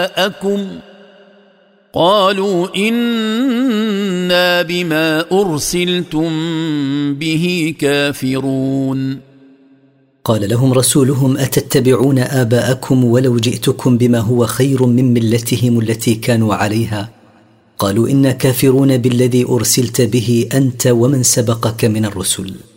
آباءكم قالوا إنا بما أرسلتم به كافرون. قال لهم رسولهم: أتتبعون آباءكم ولو جئتكم بما هو خير من ملتهم التي كانوا عليها؟ قالوا: إنا كافرون بالذي أرسلت به أنت ومن سبقك من الرسل.